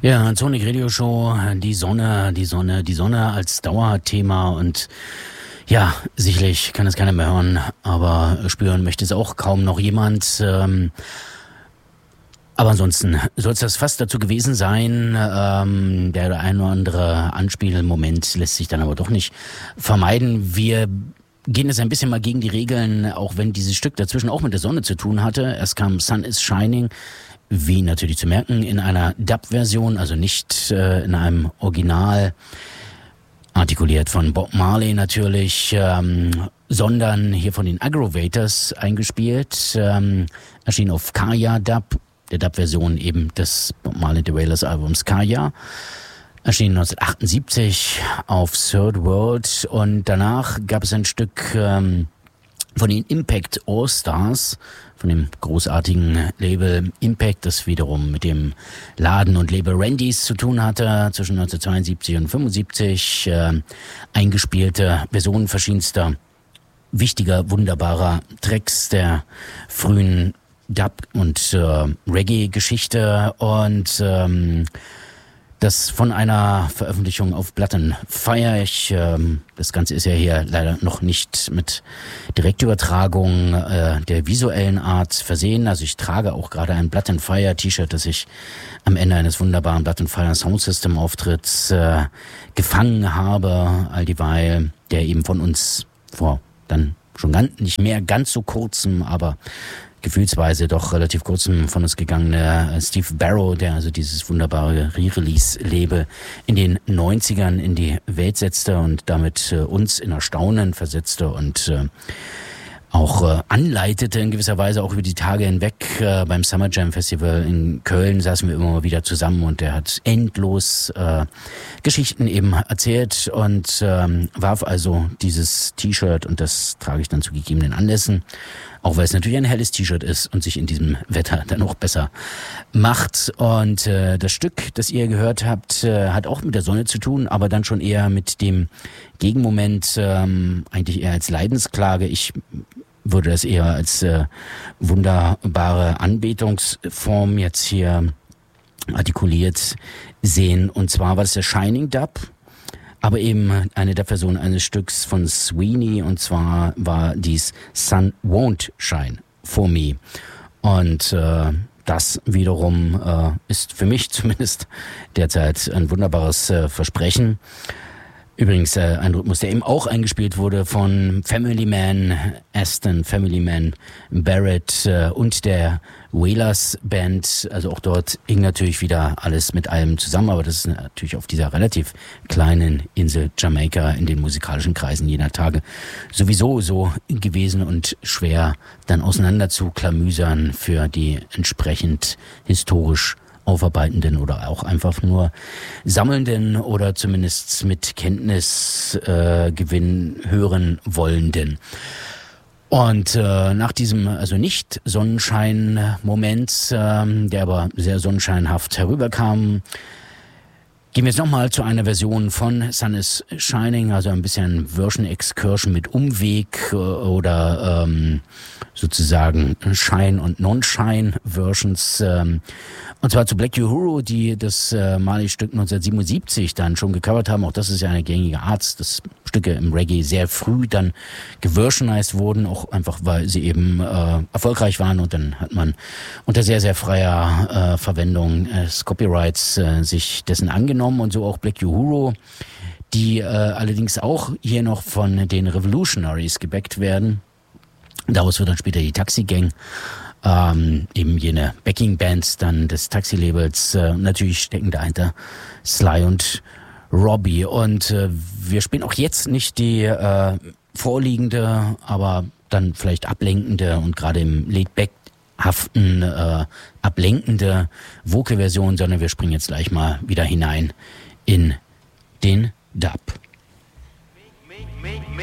Ja, Sonic Radio Show, die Sonne, die Sonne, die Sonne als Dauerthema und ja, sicherlich kann es keiner mehr hören, aber spüren möchte es auch kaum noch jemand. Aber ansonsten soll es das fast dazu gewesen sein. Der ein oder andere Anspielmoment lässt sich dann aber doch nicht vermeiden. Wir gehen jetzt ein bisschen mal gegen die Regeln, auch wenn dieses Stück dazwischen auch mit der Sonne zu tun hatte. Erst kam Sun is Shining, wie natürlich zu merken, in einer Dub-Version, also nicht in einem Original, artikuliert von Bob Marley natürlich, sondern hier von den Aggrovators eingespielt, erschien auf Kaya Dub, der Dub-Version eben des Bob Marley The Wailers Albums Kaya, erschien 1978 auf Third World und danach gab es ein Stück von den Impact All-Stars, von dem großartigen Label Impact, das wiederum mit dem Laden und Label Randy's zu tun hatte, zwischen 1972 und 1975, eingespielte Versionen verschiedenster wichtiger, wunderbarer Tracks der frühen Dub- und Reggae-Geschichte und das von einer Veröffentlichung auf Blood & Fire. Das Ganze ist ja hier leider noch nicht mit Direktübertragung der visuellen Art versehen. Also ich trage auch gerade ein Blood & Fire T-Shirt, das ich am Ende eines wunderbaren Blood & Fire Sound System Auftritts gefangen habe, all dieweil der eben von uns vor dann schon nicht mehr ganz so kurzem, aber gefühlsweise doch relativ kurzem von uns gegangene Steve Barrow, der also dieses wunderbare Re-Release-Label in den 90ern in die Welt setzte und damit uns in Erstaunen versetzte und auch anleitete in gewisser Weise auch über die Tage hinweg. Beim Summer Jam Festival in Köln saßen wir immer mal wieder zusammen und er hat endlos Geschichten eben erzählt und warf also dieses T-Shirt, und das trage ich dann zu gegebenen Anlässen, auch weil es natürlich ein helles T-Shirt ist und sich in diesem Wetter dann auch besser macht. Und das Stück, das ihr gehört habt, hat auch mit der Sonne zu tun, aber dann schon eher mit dem Gegenmoment, eigentlich eher als Leidensklage. Ich würde das eher als wunderbare Anbetungsform jetzt hier artikuliert sehen. Und zwar war es der Shining Dub, aber eben eine der Versionen eines Stücks von Sweeney, und zwar war dies Sun Won't Shine For Me. Und das wiederum ist für mich zumindest derzeit ein wunderbares Versprechen. Übrigens ein Rhythmus, der eben auch eingespielt wurde von Family Man Aston, Family Man Barrett und der Wailers Band. Also auch dort hing natürlich wieder alles mit allem zusammen, aber das ist natürlich auf dieser relativ kleinen Insel Jamaika in den musikalischen Kreisen jener Tage sowieso so gewesen und schwer dann auseinander zu klamüsern für die entsprechend historisch Aufarbeitenden oder auch einfach nur Sammelnden oder zumindest mit Kenntnisgewinn hören Wollenden. Und nach diesem also nicht Sonnenschein-Moment, der aber sehr sonnenscheinhaft herüberkam, gehen wir jetzt nochmal zu einer Version von Sun is Shining, also ein bisschen Version-Excursion mit Umweg oder sozusagen Shine- und Non-Shine-Versions. Und zwar zu Black Uhuru, die das Marley-Stück 1977 dann schon gecovert haben. Auch das ist ja eine gängige Art, dass Stücke im Reggae sehr früh dann geversionized wurden, auch einfach weil sie eben erfolgreich waren, und dann hat man unter sehr, sehr freier Verwendung des Copyrights sich dessen angenommen, und so auch Black Uhuru, die allerdings auch hier noch von den Revolutionaries gebackt werden. Daraus wird dann später die Taxi Gang, eben jene Backing-Bands dann des Taxi-Labels. Natürlich stecken dahinter Sly und Robbie. Und wir spielen auch jetzt nicht die vorliegende, aber dann vielleicht ablenkende und gerade im Laid-Back-haften ablenkende Vocal-Version, sondern wir springen jetzt gleich mal wieder hinein in den Dub.